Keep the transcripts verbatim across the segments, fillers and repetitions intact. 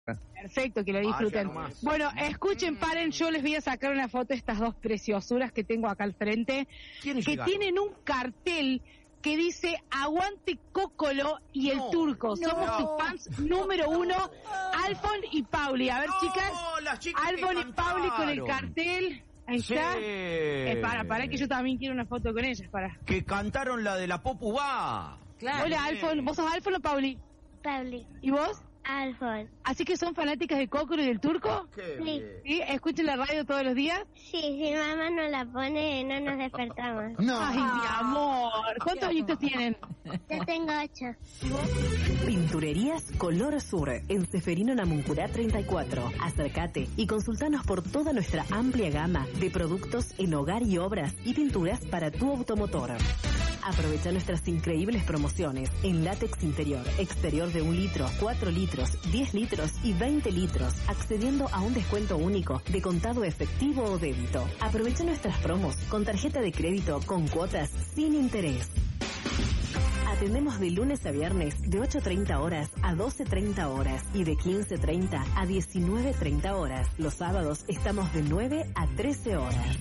Perfecto, que lo disfruten. Ah, bueno, escuchen, paren, yo les voy a sacar una foto de estas dos preciosuras que tengo acá al frente, que llegaron? tienen un cartel que dice Aguante Cocolo y el no, Turco. No, Somos tus fans número uno, Alfon y Pauli. A ver, no, chicas, las chicas Alfon y Pauli con el cartel. Ahí sí. está. Eh, para, para que yo también quiero una foto con ellas, para. Que cantaron la de la Popu Va. Claro. Hola, Alfon. ¿Vos sos Alfon o Pauli? Pauli. ¿Y vos? Alfon. ¿Así que son fanáticas de Cocolo y del Turco? Sí. ¿Sí? ¿Escuchan la radio todos los días? Sí, si mamá no la pone, no nos despertamos. No. Ay, mi amor. ¿Cuántos añitos tienen? Yo tengo ocho. Pinturerías Color Sur, en Ceferino Namuncurá treinta y cuatro. Acércate y consultanos por toda nuestra amplia gama de productos en hogar y obras y pinturas para tu automotor. Aprovecha nuestras increíbles promociones en látex interior, exterior de un litro, cuatro litros, diez litros y veinte litros, accediendo a un descuento único de contado efectivo o débito. Aprovecha nuestras promos con tarjeta de crédito con cuotas sin interés. Atendemos de lunes a viernes de ocho treinta horas a doce treinta horas y de quince treinta a diecinueve treinta horas. Los sábados estamos de nueve a trece horas.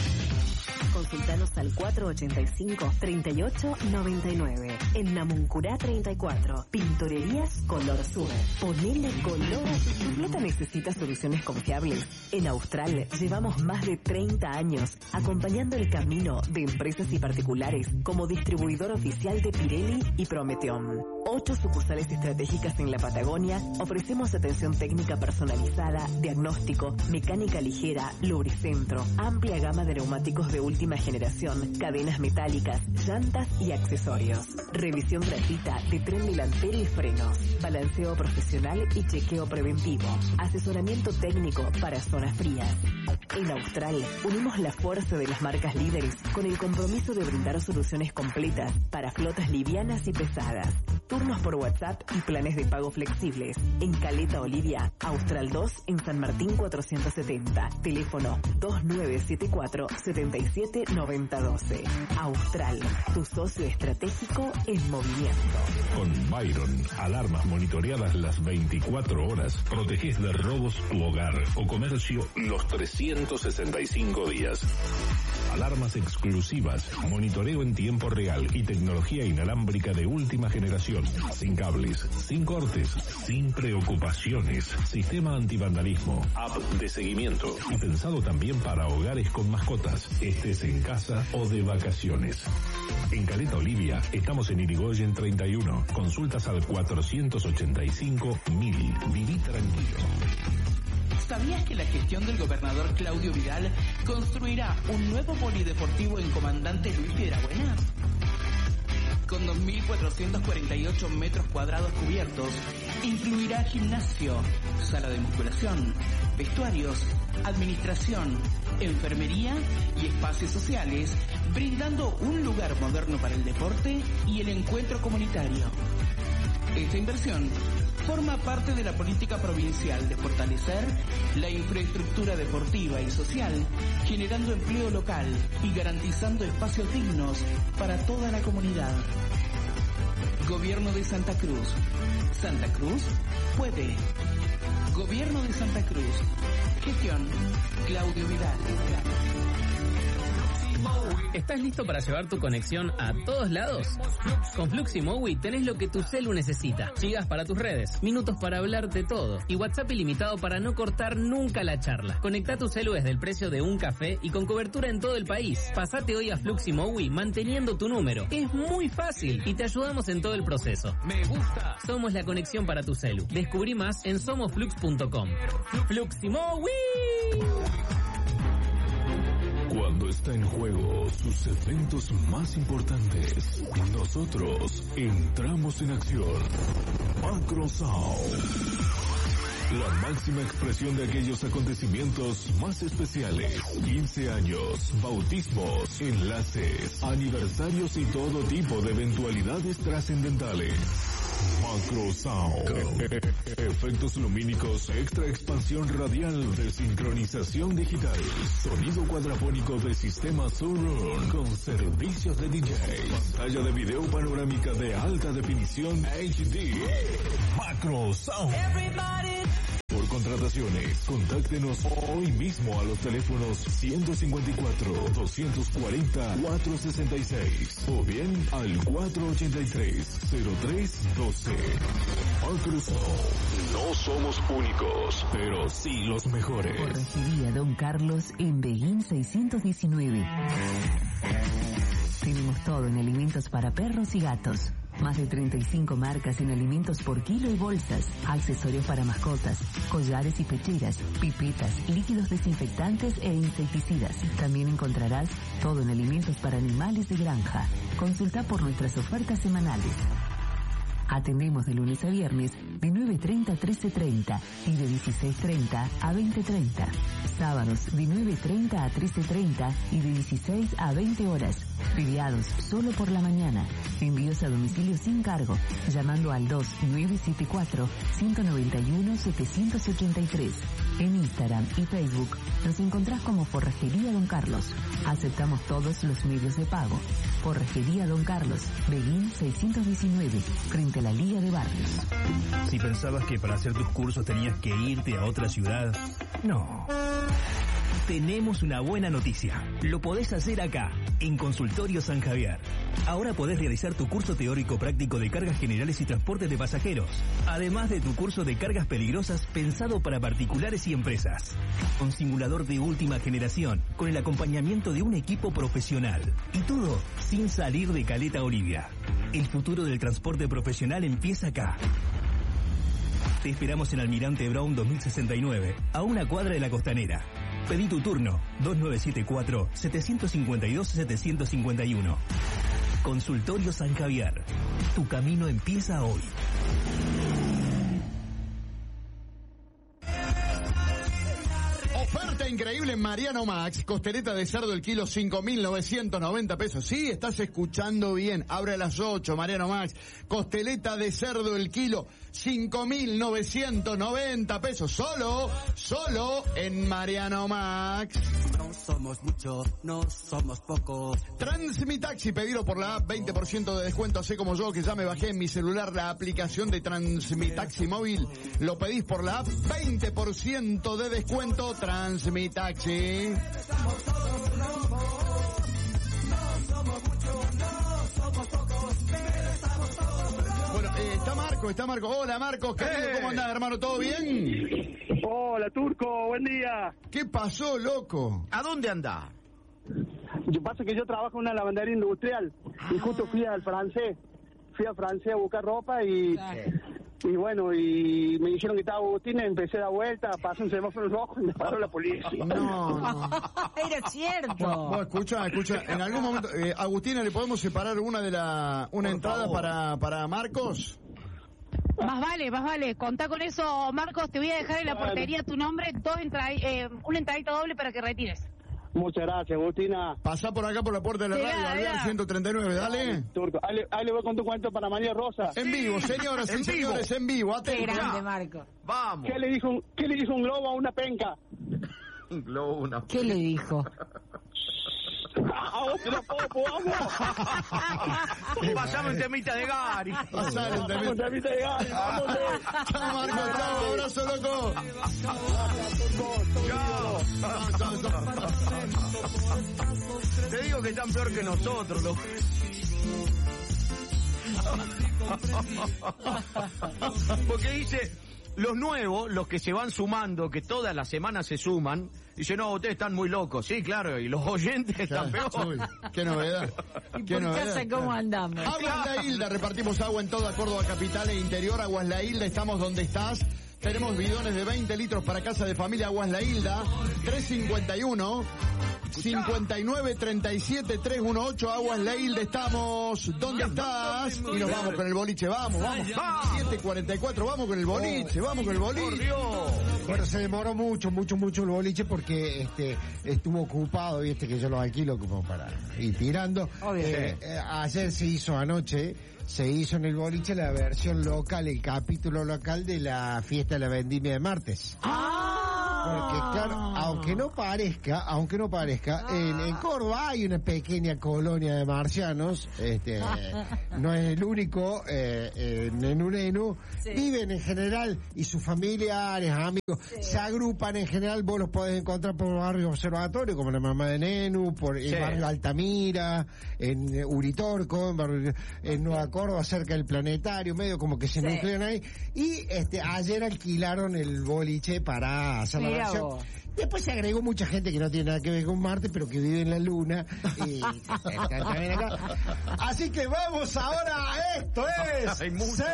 Consultanos al cuatro ochenta y cinco, treinta y ocho noventa y nueve. En Namuncurá treinta y cuatro. Pinturerías Color Sur. Ponele color. Tu flota necesita soluciones confiables. En Austral llevamos más de treinta años acompañando el camino de empresas y particulares como distribuidor oficial de Pirelli y Prometeon. Ocho sucursales estratégicas en la Patagonia. Ofrecemos atención técnica personalizada, diagnóstico, mecánica ligera, lubricentro, amplia gama de neumáticos de última generación, cadenas metálicas, llantas y accesorios. Revisión gratuita de tren delantero y frenos, balanceo profesional y chequeo preventivo, asesoramiento técnico para zonas frías. En Austral unimos la fuerza de las marcas líderes con el compromiso de brindar soluciones completas para flotas livianas y pesadas. Turnos por WhatsApp y planes de pago flexibles. En Caleta Olivia, Austral dos en San Martín cuatrocientos setenta. Teléfono dos nueve siete cuatro, siete siete nueve cero uno dos. Austral, tu socio estratégico en movimiento. Con Byron, alarmas monitoreadas las veinticuatro horas, proteges de robos tu hogar o comercio los trescientos sesenta y cinco días. Alarmas exclusivas, monitoreo en tiempo real y tecnología inalámbrica de última generación. Sin cables, sin cortes, sin preocupaciones. Sistema antivandalismo, app de seguimiento y pensado también para hogares con mascotas, estés en casa o de vacaciones. En Caleta Olivia estamos en Irigoyen treinta y uno. Consultas al cuatrocientos ochenta y cinco mil. Viví tranquilo. ¿Sabías que la gestión del gobernador Claudio Vidal construirá un nuevo polideportivo en Comandante Luis Piedrabuena? Con dos mil cuatrocientos cuarenta y ocho metros cuadrados cubiertos, incluirá gimnasio, sala de musculación, vestuarios, administración, enfermería y espacios sociales, brindando un lugar moderno para el deporte y el encuentro comunitario. Esta inversión forma parte de la política provincial de fortalecer la infraestructura deportiva y social, generando empleo local y garantizando espacios dignos para toda la comunidad. Gobierno de Santa Cruz. Santa Cruz puede. Gobierno de Santa Cruz. Gestión Claudio Vidal. ¿Estás listo para llevar tu conexión a todos lados? Con Fluximowi tenés lo que tu celu necesita. Gigas para tus redes, minutos para hablar de todo y WhatsApp ilimitado para no cortar nunca la charla. Conecta tu celu desde el precio de un café y con cobertura en todo el país. Pasate hoy a Fluximowi manteniendo tu número. Es muy fácil y te ayudamos en todo el proceso. Me gusta. Somos la conexión para tu celu. Descubrí más en somos flux punto com. Fluximowi. Cuando está en juego sus eventos más importantes, nosotros entramos en acción. Macro Sound. La máxima expresión de aquellos acontecimientos más especiales. quince años, bautismos, enlaces, aniversarios y todo tipo de eventualidades trascendentales. Macro Sound. Efectos lumínicos, extra expansión radial de sincronización digital. Sonido cuadrafónico de sistema Surround con servicios de D J. Pantalla de video panorámica de alta definición H D. Macro Sound. contrataciones. Contáctenos hoy mismo a los teléfonos ciento cincuenta y cuatro, doscientos cuarenta, cuatrocientos sesenta y seis o bien al cuatrocientos ochenta y tres, cero tres doce. Macrosol. No somos únicos, pero sí los mejores. Forrajería Don Carlos en Beguín seiscientos diecinueve. Tenemos todo en alimentos para perros y gatos. Más de treinta y cinco marcas en alimentos por kilo y bolsas, accesorios para mascotas, collares y pecheras, pipetas, líquidos desinfectantes e insecticidas. También encontrarás todo en alimentos para animales de granja. Consulta por nuestras ofertas semanales. Atendemos de lunes a viernes de nueve treinta a trece treinta y de dieciséis treinta a veinte treinta. Sábados de nueve treinta a trece treinta y de dieciséis a veinte horas. Feriados solo por la mañana. Envíos a domicilio sin cargo, llamando al dos nueve siete cuatro, uno nueve uno, siete ocho tres. En Instagram y Facebook nos encontrás como Forrajería Don Carlos. Aceptamos todos los medios de pago. Forrajería Don Carlos, Beguín seiscientos diecinueve, frente a la Liga de Barrios. Si pensabas que para hacer tus cursos tenías que irte a otra ciudad, no. Tenemos una buena noticia. Lo podés hacer acá, en Consultorio San Javier. Ahora podés realizar tu curso teórico práctico de cargas generales y transporte de pasajeros, además de tu curso de cargas peligrosas pensado para particulares y empresas. Con simulador de última generación, con el acompañamiento de un equipo profesional. Y todo sin salir de Caleta Olivia. El futuro del transporte profesional empieza acá. Te esperamos en Almirante Brown dos mil sesenta y nueve, a una cuadra de la Costanera. Pedí tu turno, dos nueve siete cuatro, siete cinco dos, siete cinco uno. Consultorio San Javier. Tu camino empieza hoy. Oferta increíble en Mariano Max. Costeleta de cerdo el kilo, cinco mil novecientos noventa pesos. Sí, estás escuchando bien. Abre a las ocho, Mariano Max. Costeleta de cerdo el kilo, cinco mil novecientos noventa pesos. Solo, solo en Mariano Max. No somos muchos, no somos pocos. Transmitaxi, pedido por la app, veinte por ciento de descuento. Así como yo, que ya me bajé en mi celular la aplicación de Transmitaxi móvil. Lo pedís por la app, veinte por ciento de descuento. Transmitaxi. Bueno, eh, está Marco, está Marco. Hola, Marcos, querido, ¿cómo andás, hermano? ¿Todo bien? Hola, Turco, buen día. ¿Qué pasó, loco? ¿A dónde andás? Yo pasa que yo trabajo en una lavandería industrial y justo fui al francés. Fui al francés a buscar ropa y... Y bueno, y me dijeron que estaba Agustín, empecé a dar vuelta, pasé un semáforo rojo y me paró la policía. No, no. Era cierto. Bueno, bueno, escucha, escucha, en algún momento, eh, Agustina, ¿le podemos separar una de la, una Por entrada favor. para, para Marcos? Más vale, más vale. Contá con eso, Marcos. Te voy a dejar en la portería tu nombre, dos entra eh, una entradita doble para que retires. Muchas gracias, Agustina. Pasá por acá por la puerta de la sí, radio, Alvear ciento treinta y nueve, dale. Turco, ahí, ahí le voy con tu cuento para María Rosa. En vivo, señoras y señores, en vivo. Atento. Qué grande, Marco. Vamos. ¿Qué le dijo un, qué le dijo un globo a una penca? Un globo, una penca. ¿Qué le dijo? ¡Vamos, Popo, vamos! Pasamos un temita de Gary. Pasamos un temita de Gary, vamos. Chao, Marco, chao, abrazo, loco. Te digo que están peor que nosotros, loco. Porque dice, los nuevos, los que se van sumando, que todas las semanas se suman, dice, no, ustedes están muy locos. Sí, claro, y los oyentes están peor. Uy, qué novedad. ¿Y qué por novedad. casa cómo andamos? Aguas La Hilda, repartimos agua en toda Córdoba capital e interior. Aguas La Hilda, estamos donde estás. Tenemos bidones de veinte litros para casa de familia. Aguas La Hilda, tres cincuenta y uno, cincuenta y nueve, treinta y siete, trescientos dieciocho. Aguas La Hilda, estamos. ¿Dónde estás? Y nos vamos con el boliche, vamos, vamos. siete cuarenta y cuatro, vamos con el boliche, vamos con el boliche. Bueno, se demoró mucho, mucho, mucho el boliche porque este estuvo ocupado, viste que yo lo alquilo como para ir tirando. Eh, eh, ayer se hizo, anoche, se hizo en el boliche la versión local, el capítulo local de la fiesta de la vendimia de martes. ¡Ah! Porque claro, aunque no parezca, aunque no parezca, en, en Córdoba hay una pequeña colonia de marcianos, este, no es el único, eh, en Nenunenu, sí. Viven en general, y sus familiares, amigos, sí. Se agrupan en general, vos los podés encontrar por barrios observatorios, como la mamá de Nenu, por el sí. barrio Altamira, en Uritorco, en, barrio, en Nueva Córdoba, cerca del planetario, medio como que se sí. nuclean ahí, y este ayer alquilaron el boliche para hacer la versión. Vos. Después se agregó mucha gente que no tiene nada que ver con Marte, pero que vive en la Luna. Y está también acá. Así que vamos ahora, esto es...